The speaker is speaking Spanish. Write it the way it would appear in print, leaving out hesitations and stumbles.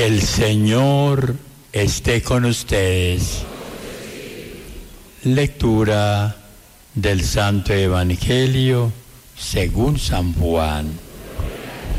El Señor esté con ustedes. Lectura del Santo Evangelio según San Juan.